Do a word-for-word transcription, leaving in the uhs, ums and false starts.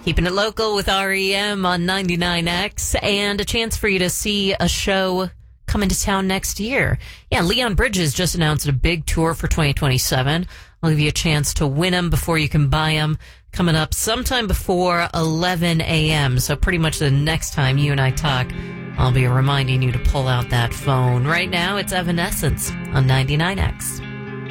Keeping it local with R E M on ninety-nine X, and a chance for you to see a show come into town next year. Yeah, Leon Bridges just announced a big tour for twenty twenty-seven. I'll give you a chance to win them before you can buy them. Coming up sometime before eleven a.m. So pretty much the next time you and I talk, I'll be reminding you to pull out that phone. Right now, it's Evanescence on ninety-nine X.